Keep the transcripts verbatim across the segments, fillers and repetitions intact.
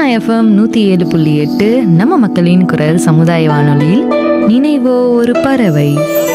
FM நூற்றி ஏழு புள்ளி எட்டு நம்ம மக்களின் குரல் சமுதாய வானொலியில் நினைவோ ஒரு பறவை.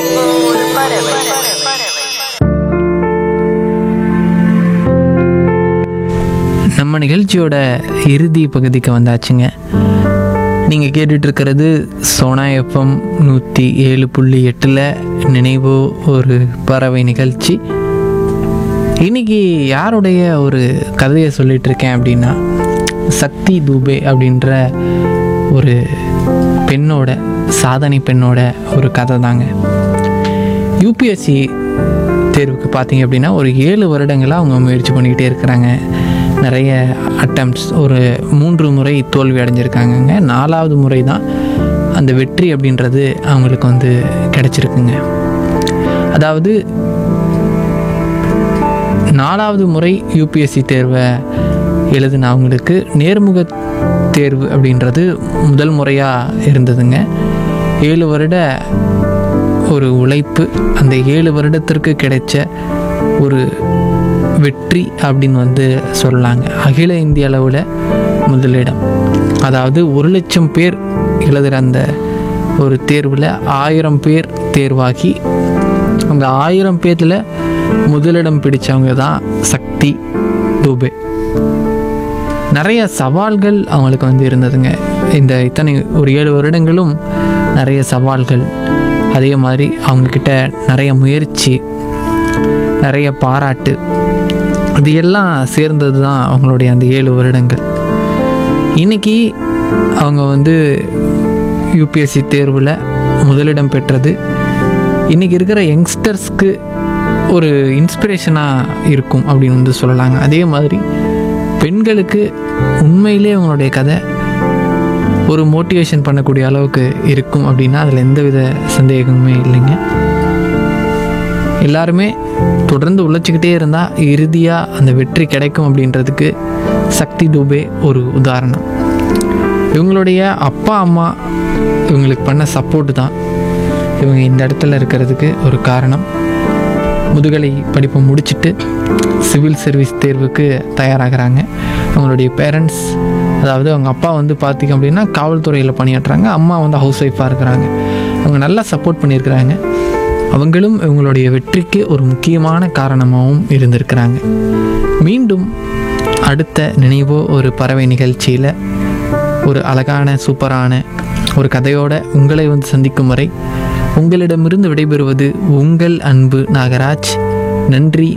நம்ம நிகழ்ச்சியோட இறுதி பகுதிக்கு வந்தாச்சுங்க. நீங்கள் கேட்டுட்ருக்கிறது சோனா எஃப்எம் நூற்றி ஏழு புள்ளி எட்டில் நினைவோ ஒரு பறவை நிகழ்ச்சி. இன்றைக்கி யாருடைய ஒரு கதையை சொல்லிகிட்ருக்கேன் அப்படின்னா, சக்தி தூபே அப்படின்ற ஒரு பெண்ணோட, சாதனை பெண்ணோட ஒரு கதை தாங்க. யூபிஎஸ்சி தேர்வுக்கு பார்த்தீங்க அப்படின்னா ஒரு ஏழு வருடங்களாக அவங்க முயற்சி பண்ணிக்கிட்டே இருக்கிறாங்க. நிறைய அட்டம்ப்ட்ஸ், ஒரு மூன்று முறை தோல்வி அடைஞ்சிருக்காங்கங்க. நாலாவது முறை தான் அந்த வெற்றி அப்படின்றது அவங்களுக்கு வந்து கிடச்சிருக்குங்க. அதாவது நாலாவது முறை யூபிஎஸ்சி தேர்வை எழுதின அவங்களுக்கு நேர்முக தேர்வு அப்படின்றது முதல் முறையாக இருந்ததுங்க. ஏழு வருட ஒரு உழைப்பு, அந்த ஏழு வருடத்திற்கு கிடைச்ச ஒரு வெற்றி அப்படின்னு வந்து சொல்லலாங்க. அகில இந்திய அளவில் முதலிடம். அதாவது ஒரு லட்சம் பேர் எழுதுகிற அந்த ஒரு தேர்வில் ஆயிரம் பேர் தேர்வாகி அந்த ஆயிரம் பேரில் முதலிடம் பிடித்தவங்க தான் சக்தி தூபே. நிறைய சவால்கள் அவங்களுக்கு வந்து இருந்ததுங்க. இந்த இத்தனை ஒரு ஏழு வருடங்களும் நிறைய சவால்கள், அதே மாதிரி அவங்கக்கிட்ட நிறைய முயற்சி, நிறைய பாராட்டு, இது எல்லாம் சேர்ந்தது தான் அவங்களுடைய அந்த ஏழு வருடங்கள். இன்றைக்கி அவங்க வந்து யூபிஎஸ்சி தேர்வில் முதலிடம் பெற்றது இன்றைக்கி இருக்கிற யங்ஸ்டர்ஸ்க்கு ஒரு இன்ஸ்பிரேஷனாக இருக்கும் அப்படின்னு வந்து சொல்லலாங்க. அதே மாதிரி பெண்களுக்கு உண்மையிலே அவங்களுடைய கதை ஒரு மோட்டிவேஷன் பண்ணக்கூடிய அளவுக்கு இருக்கும் அப்படின்னா அதில் எந்தவித சந்தேகமுமே இல்லைங்க. எல்லாருமே தொடர்ந்து உழைச்சிக்கிட்டே இருந்தால் இறுதியாக அந்த வெற்றி கிடைக்கும் அப்படின்றதுக்கு சக்தி தூபே ஒரு உதாரணம். இவங்களுடைய அப்பா அம்மா இவங்களுக்கு பண்ண சப்போர்ட்டு தான் இவங்க இந்த இடத்துல இருக்கிறதுக்கு ஒரு காரணம். முதுகலை படிப்பை முடிச்சுட்டு சிவில் சர்வீஸ் தேர்வுக்கு தயாராகிறாங்க. அவங்களுடைய பேரண்ட்ஸ், அதாவது அவங்க அப்பா வந்து பார்த்திங்க அப்படின்னா காவல்துறையில் பணியாற்றுறாங்க, அம்மா வந்து ஹவுஸ் ஒய்ஃபாக இருக்கிறாங்க. அவங்க நல்லா சப்போர்ட் பண்ணியிருக்கிறாங்க. அவங்களும் இவங்களுடைய வெற்றிக்கு ஒரு முக்கியமான காரணமாகவும் இருந்திருக்கிறாங்க. மீண்டும் அடுத்த நினைவோ ஒரு பறவை நிகழ்ச்சியில் ஒரு அழகான சூப்பரான ஒரு கதையோடு உங்களை வந்து சந்திக்கும் வரை உங்களிடமிருந்து விடைபெறுவது உங்கள் அன்பு நாகராஜ். நன்றி,